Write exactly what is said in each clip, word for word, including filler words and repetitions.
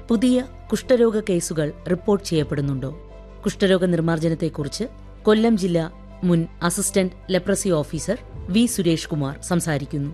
പുതിയ കുഷ്ഠരോഗ കേസുകൾ റിപ്പോർട്ട് ചെയ്യപ്പെടുന്നുണ്ടോ? കുഷ്ഠരോഗ നിർമ്മാർജ്ജനത്തെക്കുറിച്ച് കൊല്ലം ജില്ലാ മുൻ assistant leprosy officer V Suresh Kumar സംസാരിക്കുന്നു.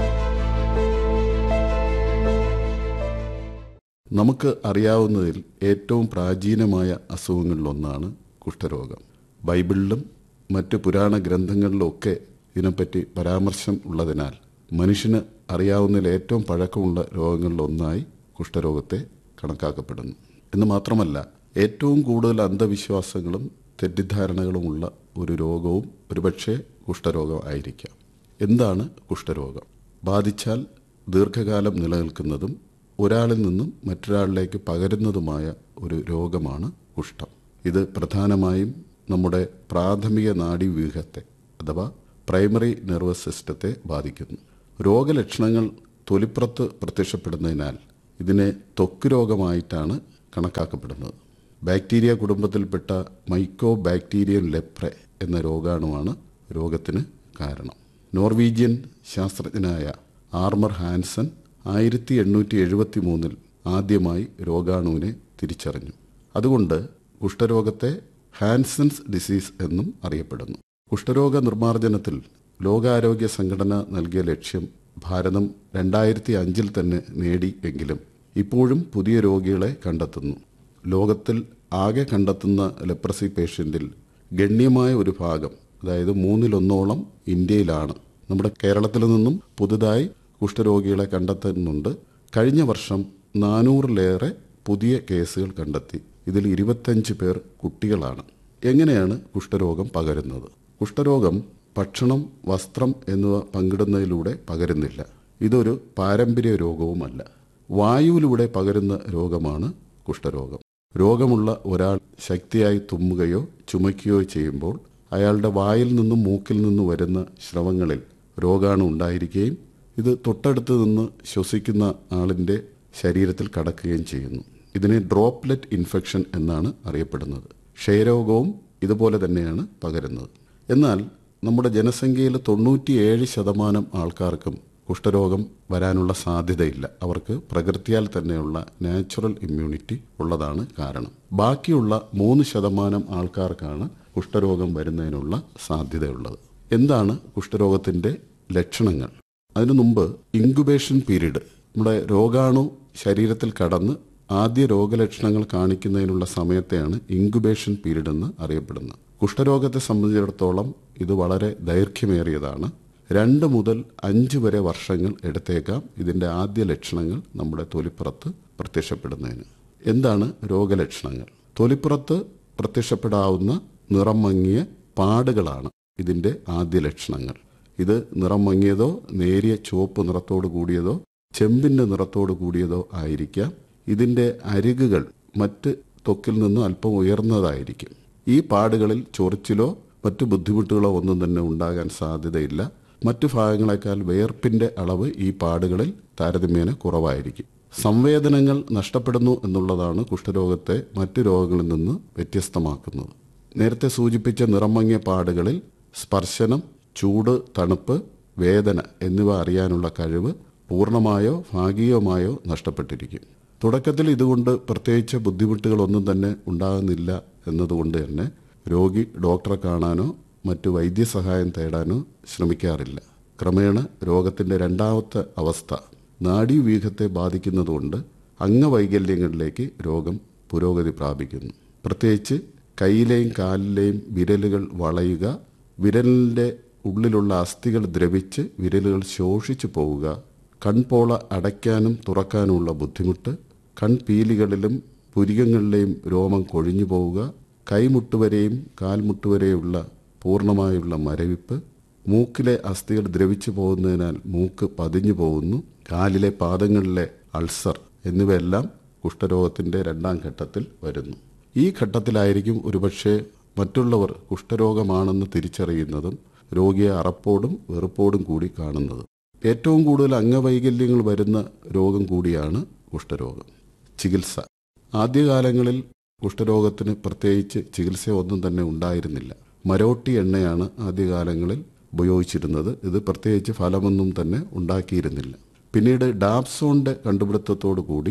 നമുക്ക് അറിയാവുന്നതിൽ ഏറ്റവും പ്രാചീനമായ അസുഖങ്ങളിലൊന്നാണ് കുഷ്ഠരോഗം. ബൈബിളിലും മറ്റ് പുരാണ ഗ്രന്ഥങ്ങളിലുമൊക്കെ ഇതിനെപ്പറ്റി പരാമർശം ഉള്ളതിനാൽ മനുഷ്യന് അറിയാവുന്നതിൽ ഏറ്റവും പഴക്കമുള്ള രോഗങ്ങളിലൊന്നായി കുഷ്ഠരോഗത്തെ കണക്കാക്കപ്പെടുന്നു. എന്ന് മാത്രമല്ല, ഏറ്റവും കൂടുതൽ അന്ധവിശ്വാസങ്ങളും തെറ്റിദ്ധാരണകളുമുള്ള ഒരു രോഗവും ഒരുപക്ഷെ കുഷ്ഠരോഗം ആയിരിക്കാം. എന്താണ് കുഷ്ഠരോഗം? ബാധിച്ചാൽ ദീർഘകാലം നിലനിൽക്കുന്നതും ഒരാളിൽ നിന്നും മറ്റൊരാളിലേക്ക് പകരുന്നതുമായ ഒരു രോഗമാണ് കുഷ്ഠം. ഇത് പ്രധാനമായും നമ്മുടെ പ്രാഥമിക നാഡീവ്യൂഹത്തെ അഥവാ പ്രൈമറി നെർവസ് സിസ്റ്റത്തെ ബാധിക്കുന്നു. രോഗലക്ഷണങ്ങൾ തൊലിപ്പുറത്ത് പ്രത്യക്ഷപ്പെടുന്നതിനാൽ ഇതിനെ ത്വക്ക് രോഗമായിട്ടാണ് കണക്കാക്കപ്പെടുന്നത്. ബാക്ടീരിയ കുടുംബത്തിൽപ്പെട്ട മൈക്കോ ബാക്ടീരിയൻ ലെപ്രെ എന്ന രോഗാണുവാണ് രോഗത്തിന് കാരണം. നോർവീജിയൻ ശാസ്ത്രജ്ഞനായ ആർമർ ഹാൻസൺ ആയിരത്തി എണ്ണൂറ്റി എഴുപത്തി മൂന്നിൽ ആദ്യമായി രോഗാണുവിനെ തിരിച്ചറിഞ്ഞു. അതുകൊണ്ട് കുഷ്ഠരോഗത്തെ ഹാൻസൺസ് ഡിസീസ് എന്നും അറിയപ്പെടുന്നു. കുഷ്ഠരോഗ നിർമ്മാർജ്ജനത്തിൽ ലോകാരോഗ്യ സംഘടന നൽകിയ ലക്ഷ്യം ഭാരതം രണ്ടായിരത്തി അഞ്ചിൽ തന്നെ നേടി എങ്കിലും ഇപ്പോഴും പുതിയ രോഗികളെ കണ്ടെത്തുന്നു. ലോകത്തിൽ ആകെ കണ്ടെത്തുന്ന ലെപ്രസി പേഷ്യന്റിൽ ഗണ്യമായ ഒരു ഭാഗം, അതായത് മൂന്നിലൊന്നോളം ഇന്ത്യയിലാണ്. നമ്മുടെ കേരളത്തിൽ നിന്നും പുതുതായി കുഷ്ഠരോഗികളെ കണ്ടെത്തുന്നുണ്ട്. കഴിഞ്ഞ വർഷം നാനൂറിലേറെ പുതിയ കേസുകൾ കണ്ടെത്തി. ഇതിൽ ഇരുപത്തഞ്ച് പേർ കുട്ടികളാണ്. എങ്ങനെയാണ് കുഷ്ഠരോഗം പകരുന്നത്? കുഷ്ഠരോഗം ഭക്ഷണം, വസ്ത്രം എന്നിവ പങ്കിടുന്നതിലൂടെ പകരുന്നില്ല. ഇതൊരു പാരമ്പര്യ രോഗവുമല്ല. വായുവിലൂടെ പകരുന്ന രോഗമാണ് കുഷ്ഠരോഗം. രോഗമുള്ള ഒരാൾ ശക്തിയായി തുമ്മുകയോ ചുമയ്ക്കുകയോ ചെയ്യുമ്പോൾ അയാളുടെ വായിൽ നിന്നും മൂക്കിൽ നിന്നും വരുന്ന സ്രവങ്ങളിൽ രോഗാണു ഉണ്ടായിരിക്കുകയും ഇത് തൊട്ടടുത്ത് നിന്ന് ശ്വസിക്കുന്ന ആളിൻ്റെ ശരീരത്തിൽ കടക്കുകയും ചെയ്യുന്നു. ഇതിനെ ഡ്രോപ്ലെറ്റ് ഇൻഫെക്ഷൻ എന്നാണ് അറിയപ്പെടുന്നത്. ക്ഷയരോഗവും ഇതുപോലെ തന്നെയാണ് പകരുന്നത്. എന്നാൽ നമ്മുടെ ജനസംഖ്യയിൽ തൊണ്ണൂറ്റിയേഴ് ശതമാനം ആൾക്കാർക്കും കുഷ്ഠരോഗം വരാനുള്ള സാധ്യതയില്ല. അവർക്ക് പ്രകൃതിയാൽ തന്നെയുള്ള നാച്ചുറൽ ഇമ്മ്യൂണിറ്റി ഉള്ളതാണ് കാരണം. ബാക്കിയുള്ള മൂന്ന് ശതമാനം ആൾക്കാർക്കാണ് കുഷ്ഠരോഗം വരുന്നതിനുള്ള സാധ്യതയുള്ളത്. എന്താണ് കുഷ്ഠരോഗത്തിൻ്റെ ലക്ഷണങ്ങൾ? അതിനു മുമ്പ് ഇൻക്യുബേഷൻ പീരീഡ്, നമ്മുടെ രോഗാണു ശരീരത്തിൽ കടന്ന് ആദ്യ രോഗലക്ഷണങ്ങൾ കാണിക്കുന്നതിനുള്ള സമയത്തെയാണ് ഇൻക്യുബേഷൻ പീരീഡ് എന്ന് അറിയപ്പെടുന്നത്. കുഷ്ഠരോഗത്തെ സംബന്ധിച്ചിടത്തോളം ഇത് വളരെ ദൈർഘ്യമേറിയതാണ്. രണ്ട് മുതൽ അഞ്ച് വരെ വർഷങ്ങൾ എടുത്തേക്കാം ഇതിൻ്റെ ആദ്യ ലക്ഷണങ്ങൾ നമ്മുടെ തൊലിപ്പുറത്ത് പ്രത്യക്ഷപ്പെടുന്നതിന്. എന്താണ് രോഗലക്ഷണങ്ങൾ? തൊലിപ്പുറത്ത് പ്രത്യക്ഷപ്പെടാവുന്ന നിറം മങ്ങിയ പാടുകളാണ് ഇതിൻ്റെ ആദ്യ ലക്ഷണങ്ങൾ. ഇത് നിറം മങ്ങിയതോ നേരിയ ചുവപ്പ് നിറത്തോടു കൂടിയതോ ചെമ്പിൻ്റെ നിറത്തോടു കൂടിയതോ ആയിരിക്കാം. ഇതിൻ്റെ അരികുകൾ മറ്റ് ത്വക്കിൽ നിന്നും അല്പം ഉയർന്നതായിരിക്കും. ഈ പാടുകളിൽ ചൊറിച്ചിലോ മറ്റു ബുദ്ധിമുട്ടുകളോ ഒന്നും തന്നെ ഉണ്ടാകാൻ സാധ്യതയില്ല. മറ്റു ഭാഗങ്ങളെക്കാൾ വിയർപ്പിൻ്റെ അളവ് ഈ പാടുകളിൽ താരതമ്യേന കുറവായിരിക്കും. സംവേദനങ്ങൾ നഷ്ടപ്പെടുന്നു എന്നുള്ളതാണ് കുഷ്ഠരോഗത്തെ മറ്റു രോഗങ്ങളിൽ നിന്ന് വ്യത്യസ്തമാക്കുന്നത്. നേരത്തെ സൂചിപ്പിച്ച നിറം മങ്ങിയ പാടുകളിൽ സ്പർശനം, ചൂട്, തണുപ്പ്, വേദന എന്നിവ അറിയാനുള്ള കഴിവ് പൂർണ്ണമായോ ഭാഗികമായോ നഷ്ടപ്പെട്ടിരിക്കും. തുടക്കത്തിൽ ഇതുകൊണ്ട് പ്രത്യേകിച്ച് ബുദ്ധിമുട്ടുകളൊന്നും തന്നെ ഉണ്ടാകുന്നില്ല എന്നതുകൊണ്ട് തന്നെ രോഗി ഡോക്ടറെ കാണാനോ മറ്റു വൈദ്യസഹായം തേടാനോ ശ്രമിക്കാറില്ല. ക്രമേണ രോഗത്തിൻ്റെ രണ്ടാമത്തെ അവസ്ഥ നാഡീവ്യൂഹത്തെ ബാധിക്കുന്നതുകൊണ്ട് അംഗവൈകല്യങ്ങളിലേക്ക് രോഗം പുരോഗതി പ്രാപിക്കുന്നു. പ്രത്യേകിച്ച് കൈയിലെയും കാലിലെയും വിരലുകൾ വളയുക, വിരലിൻ്റെ ഉള്ളിലുള്ള അസ്ഥികൾ ദ്രവിച്ച് വിരലുകൾ ശോഷിച്ചു പോവുക, കൺപോള അടയ്ക്കാനും തുറക്കാനുമുള്ള ബുദ്ധിമുട്ട്, കൺപീലികളിലും പുരികങ്ങളിലെയും രോമം കൊഴിഞ്ഞു പോവുക, കൈമുട്ടുവരെയും കാൽമുട്ടുവരെയുള്ള പൂർണ്ണമായുള്ള മരവിപ്പ്, മൂക്കിലെ അസ്ഥികൾ ദ്രവിച്ചു പോകുന്നതിനാൽ മൂക്ക് പതിഞ്ഞു പോകുന്നു, കാലിലെ പാദങ്ങളിലെ അൾസർ എന്നിവയെല്ലാം കുഷ്ഠരോഗത്തിൻ്റെ രണ്ടാം ഘട്ടത്തിൽ വരുന്നു. ഈ ഘട്ടത്തിലായിരിക്കും ഒരുപക്ഷെ മറ്റുള്ളവർ കുഷ്ഠരോഗമാണെന്ന് തിരിച്ചറിയുന്നതും രോഗിയെ അറപ്പോടും വെറുപ്പോടും കൂടി കാണുന്നത്. ഏറ്റവും കൂടുതൽ അംഗവൈകല്യങ്ങൾ വരുന്ന രോഗം കൂടിയാണ് കുഷ്ഠരോഗം. ചികിത്സ. ആദ്യകാലങ്ങളിൽ കുഷ്ഠരോഗത്തിന് പ്രത്യേകിച്ച് ചികിത്സയൊന്നും തന്നെ ഉണ്ടായിരുന്നില്ല. മരോട്ടി എണ്ണയാണ് ആദ്യകാലങ്ങളിൽ ഉപയോഗിച്ചിരുന്നത്. ഇത് പ്രത്യേകിച്ച് ഫലമൊന്നും തന്നെ ഉണ്ടാക്കിയിരുന്നില്ല. പിന്നീട് ഡാപ്സോണിൻ്റെ കണ്ടുപിടുത്തത്തോടു കൂടി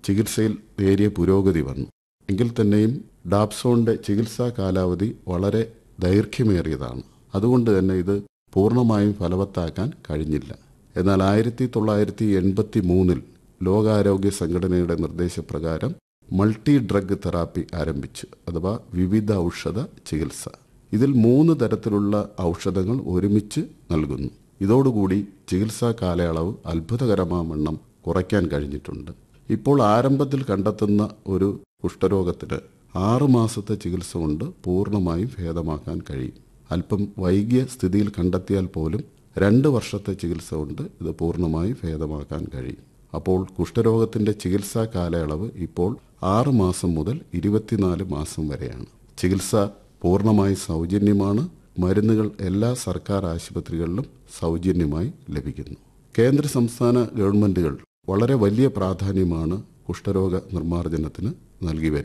ചികിത്സയിൽ നേരിയ പുരോഗതി വന്നു. എങ്കിൽ തന്നെയും ഡാപ്സോണിന്റെ ചികിത്സാ കാലാവധി വളരെ ദൈർഘ്യമേറിയതാണ്. അതുകൊണ്ട് തന്നെ ഇത് പൂർണ്ണമായും ഫലവത്താക്കാൻ കഴിഞ്ഞില്ല. എന്നാൽ ആയിരത്തി തൊള്ളായിരത്തി എൺപത്തി മൂന്നിൽ ലോകാരോഗ്യ സംഘടനയുടെ നിർദ്ദേശപ്രകാരം മൾട്ടി ഡ്രഗ് തെറാപ്പി ആരംഭിച്ചു, അഥവാ വിവിധ ഔഷധ ചികിത്സ. ഇതിൽ മൂന്ന് തരത്തിലുള്ള ഔഷധങ്ങൾ ഒരുമിച്ച് നൽകുന്നു. ഇതോടുകൂടി ചികിത്സാ കാലയളവ് അത്ഭുതകരമാവണ്ണം കുറയ്ക്കാൻ കഴിഞ്ഞിട്ടുണ്ട്. ഇപ്പോൾ ആരംഭത്തിൽ കണ്ടെത്തുന്ന ഒരു കുഷ്ഠരോഗത്തിന് ആറു മാസത്തെ ചികിത്സ കൊണ്ട് പൂർണ്ണമായും ഭേദമാക്കാൻ കഴിയും. അല്പം വൈകിയ സ്ഥിതിയിൽ കണ്ടെത്തിയാൽ പോലും രണ്ട് വർഷത്തെ ചികിത്സ കൊണ്ട് ഇത് പൂർണ്ണമായും ഭേദമാക്കാൻ കഴിയും. അപ്പോൾ കുഷ്ഠരോഗത്തിന്റെ ചികിത്സാ കാലയളവ് ഇപ്പോൾ ആറ് മാസം മുതൽ ഇരുപത്തിനാല് മാസം വരെയാണ്. ചികിത്സ പൂർണ്ണമായി സൗജന്യമാണ്. മരുന്നുകൾ എല്ലാ സർക്കാർ ആശുപത്രികളിലും സൗജന്യമായി ലഭിക്കുന്നു. കേന്ദ്ര സംസ്ഥാന ഗവൺമെന്റുകൾ വളരെ വലിയ പ്രാധാന്യമാണ് കുഷ്ഠരോഗ നിർമ്മാർജ്ജനത്തിന് നൽകി വരുന്നത്.